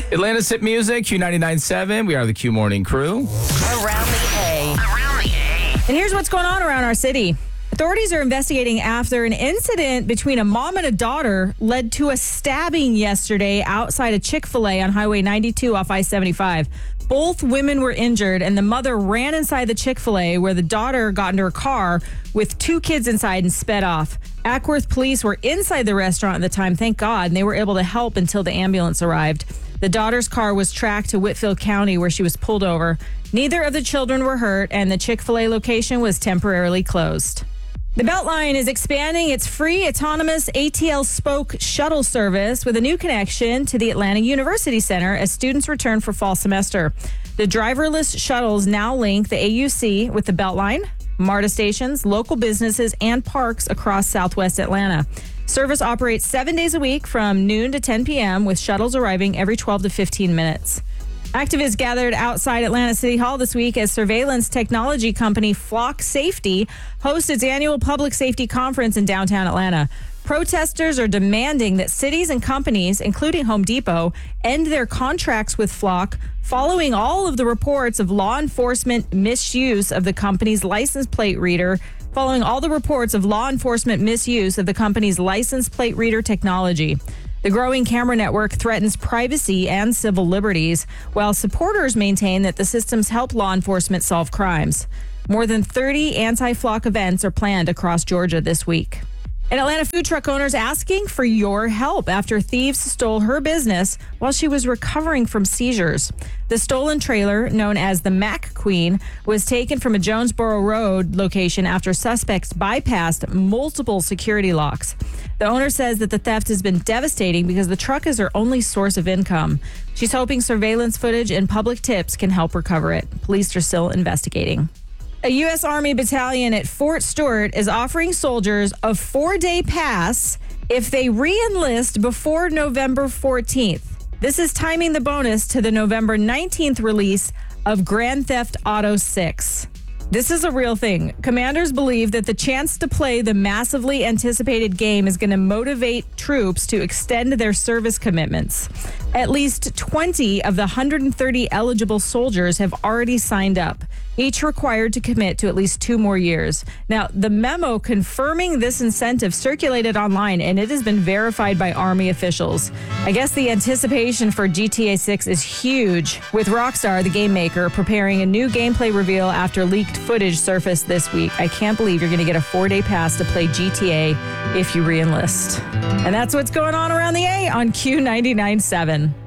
Atlanta's hit music, Q99.7. We are the Q Morning Crew. Around the A. And here's what's going on around our city. Authorities are investigating after an incident between a mom and a daughter led to a stabbing yesterday outside of Chick-fil-A on Highway 92 off I-75. Both women were injured, and the mother ran inside the Chick-fil-A where the daughter got into her car with two kids inside and sped off. Ackworth police were inside the restaurant at the time, thank God, and they were able to help until the ambulance arrived. The daughter's car was tracked to Whitfield County where she was pulled over. Neither of the children were hurt, and the Chick-fil-A location was temporarily closed. The Beltline is expanding its free autonomous ATL Spoke shuttle service with a new connection to the Atlanta University Center as students return for fall semester. The driverless shuttles now link the AUC with the Beltline, MARTA stations, local businesses, and parks across Southwest Atlanta. Service operates 7 days a week from noon to 10 p.m. with shuttles arriving every 12 to 15 minutes. Activists gathered outside Atlanta City Hall this week as surveillance technology company Flock Safety hosts its annual public safety conference in downtown Atlanta. Protesters are demanding that cities and companies, including Home Depot, end their contracts with Flock following all of the reports of law enforcement misuse of the company's license plate reader technology. The growing camera network threatens privacy and civil liberties, while supporters maintain that the systems help law enforcement solve crimes. More than 30 anti-Flock events are planned across Georgia this week. An Atlanta food truck owner is asking for your help after thieves stole her business while she was recovering from seizures. The stolen trailer, known as the Mac Queen, was taken from a Jonesboro Road location after suspects bypassed multiple security locks. The owner says that the theft has been devastating because the truck is her only source of income. She's hoping surveillance footage and public tips can help recover it. Police are still investigating. A U.S. Army battalion at Fort Stewart is offering soldiers a 4-day pass if they re-enlist before November 14th. This is timing the bonus to the November 19th release of Grand Theft Auto 6. This is a real thing. Commanders believe that the chance to play the massively anticipated game is going to motivate troops to extend their service commitments. At least 20 of the 130 eligible soldiers have already signed up, each required to commit to at least 2 more years. Now, the memo confirming this incentive circulated online, and it has been verified by Army officials. I guess the anticipation for GTA 6 is huge, with Rockstar, the game maker, preparing a new gameplay reveal after leaked footage surfaced this week. I can't believe you're going to get a 4-day pass to play GTA if you re-enlist. And that's what's going on around the A on Q99.7.